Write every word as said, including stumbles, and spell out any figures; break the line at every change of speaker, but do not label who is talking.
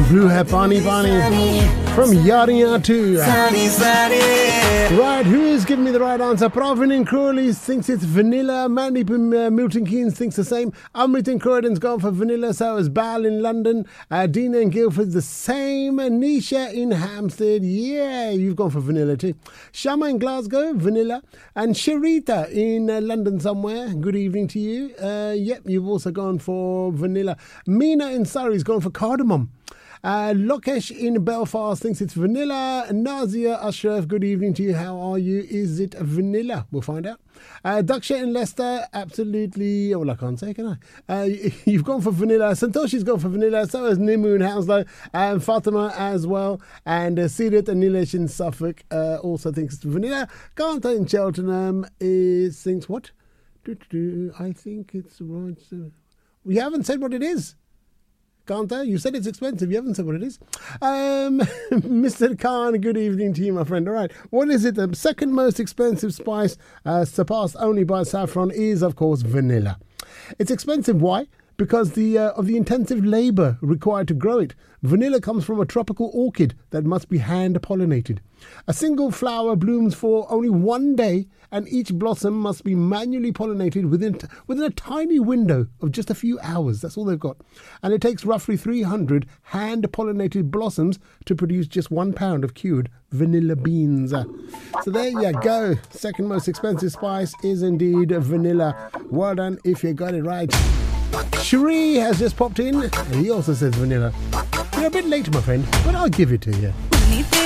Blue Hair Pani Pani from Yariya too. Right, who is giving me the right answer? Pravin in Crawley thinks it's vanilla. Mandy from uh, Milton Keynes thinks the same. Amrit in Croydon's gone for vanilla. So is Bal in London. Uh, Dina in Guildford's the same. Nisha in Hampstead, yeah, you've gone for vanilla too. Shama in Glasgow, vanilla. And Sharita in uh, London somewhere, good evening to you. Uh, yep, you've also gone for vanilla. Mina in Surrey's gone for cardamom. Uh, Lokesh in Belfast thinks it's vanilla. Nazia Ashraf, good evening to you. How are you? Is it vanilla? We'll find out. Uh, Daksha in Leicester, absolutely. Oh, well, I can't say, can I? Uh, you've gone for vanilla. Santoshi's gone for vanilla. So has Nimu in Hounslow. And Fatima as well. And uh, Sirit and Nilesh in Suffolk uh, also thinks it's vanilla. Kanta in Cheltenham is, thinks what? I think it's right. We haven't said what it is. Kanta, you said it's expensive. You haven't said what it is. Um, Mister Khan, good evening to you, my friend. All right. What is it? The second most expensive spice, uh, surpassed only by saffron, is, of course, vanilla. It's expensive. Why? Because the uh, of the intensive labour required to grow it. Vanilla comes from a tropical orchid that must be hand-pollinated. A single flower blooms for only one day, and each blossom must be manually pollinated within t- within a tiny window of just a few hours. That's all they've got. And it takes roughly three hundred hand-pollinated blossoms to produce just one pound of cured vanilla beans. So there you go. Second most expensive spice is indeed vanilla. Well done if you got it right. Cherie has just popped in, and he also says vanilla. You're a bit late, my friend, but I'll give it to you.